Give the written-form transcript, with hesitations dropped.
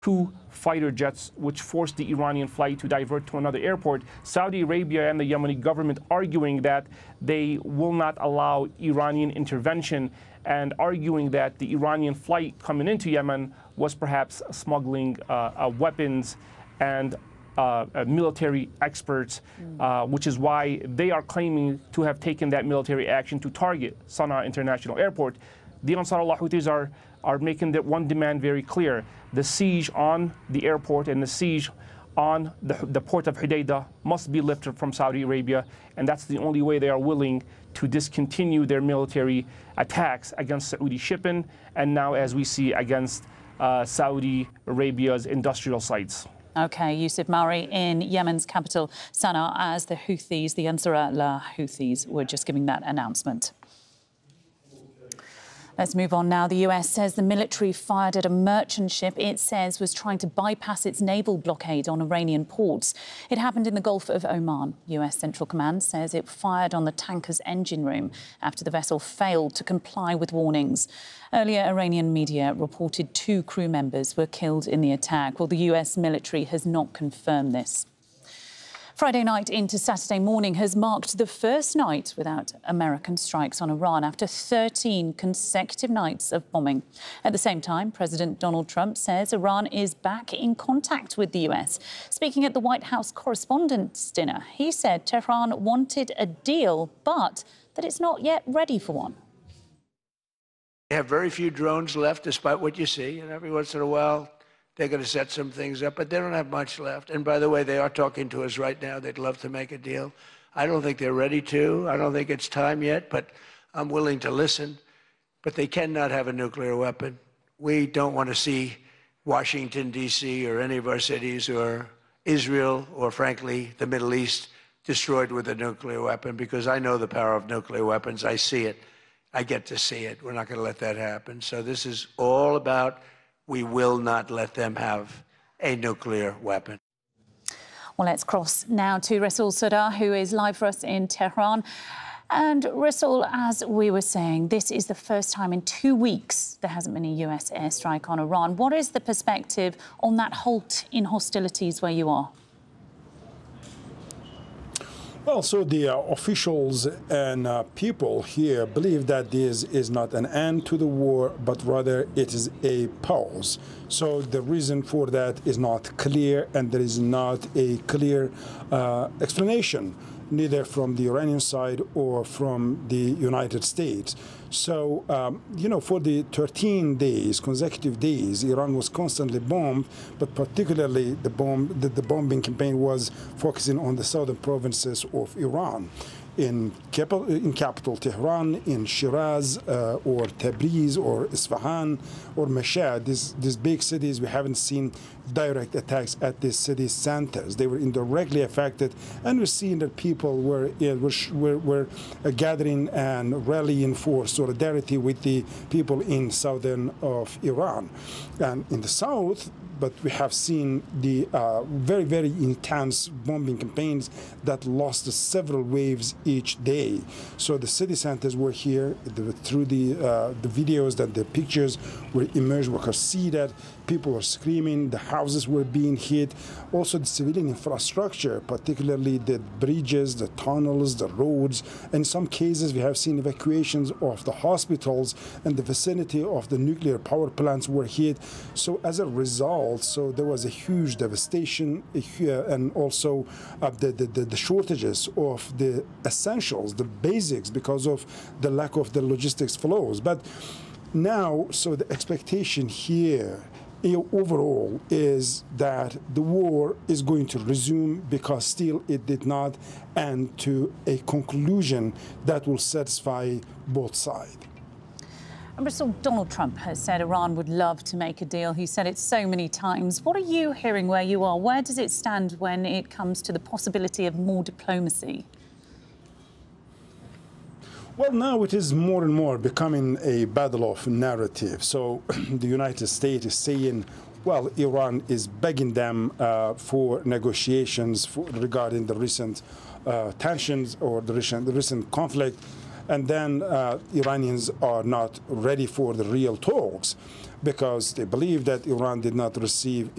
2 fighter jets, which forced the Iranian flight to divert to another airport. Saudi Arabia and the Yemeni government arguing that they will not allow Iranian intervention, and arguing that the Iranian flight coming into Yemen was perhaps smuggling weapons and military experts, which is why they are claiming to have taken that military action to target Sana'a International Airport. The Ansarullah Houthis are making that one demand very clear. The siege on the airport and the siege on the port of Hodeidah must be lifted from Saudi Arabia, and that's the only way they are willing to discontinue their military attacks against Saudi shipping, and now, as we see, against Saudi Arabia's industrial sites. Okay, Yusuf Mauri in Yemen's capital, Sana'a, as the Houthis, the Ansarullah Houthis, were just giving that announcement. Let's move on now. The US says the military fired at a merchant ship it says was trying to bypass its naval blockade on Iranian ports. It happened in the Gulf of Oman. US Central Command says it fired on the tanker's engine room after the vessel failed to comply with warnings. Earlier, Iranian media reported 2 crew members were killed in the attack. Well, the US military has not confirmed this. Friday night into Saturday morning has marked the first night without American strikes on Iran after 13 consecutive nights of bombing. At the same time, President Donald Trump says Iran is back in contact with the US. Speaking at the White House Correspondents' Dinner, he said Tehran wanted a deal, but that it's not yet ready for one. They have very few drones left, despite what you see, and every once in a while they're going to set some things up, but they don't have much left. And by the way, they are talking to us right now. They'd love to make a deal. I don't think they're ready to. I don't think it's time yet, but I'm willing to listen. But they cannot have a nuclear weapon. We don't want to see Washington, D.C., or any of our cities, or Israel, or frankly, the Middle East, destroyed with a nuclear weapon, because I know the power of nuclear weapons. I see it. I get to see it. We're not going to let that happen. So this is all about we will not let them have a nuclear weapon. Well, let's cross now to Rasul Sadar, who is live for us in Tehran. And Rasul, as we were saying, this is the first time in 2 weeks there hasn't been a US airstrike on Iran. What is the perspective on that halt in hostilities where you are? Well, so the officials and people here believe that this is not an end to the war, but rather it is a pause. So the reason for that is not clear, and there is not a clear explanation, neither from the Iranian side or from the United States. So, for the 13 days, consecutive days, Iran was constantly bombed, but particularly the bombing campaign was focusing on the southern provinces of Iran. In capital Tehran, in Shiraz, or Tabriz, or Isfahan, or Mashhad, these big cities, we haven't seen direct attacks at these city centers. They were indirectly affected, and we're seeing that people were gathering and rallying for solidarity with the people in southern of Iran. And in the south, but we have seen the very, very intense bombing campaigns that lost several waves each day. So the city centers were here through the videos, that the pictures were emerged. We could see that people were screaming, the houses were being hit. Also the civilian infrastructure, particularly the bridges, the tunnels, the roads. In some cases, we have seen evacuations of the hospitals, and the vicinity of the nuclear power plants were hit. So as a result, so there was a huge devastation, and also the shortages of the essentials, the basics, because of the lack of the logistics flows. But now, so the expectation here overall is that the war is going to resume, because still it did not end to a conclusion that will satisfy both sides. Rasul, Donald Trump has said Iran would love to make a deal. He said it so many times. What are you hearing where you are? Where does it stand when it comes to the possibility of more diplomacy? Well, now it is more and more becoming a battle of narrative. So the United States is saying, well, Iran is begging them for negotiations regarding the recent tensions or the recent conflict. And then Iranians are not ready for the real talks, because they believe that Iran did not receive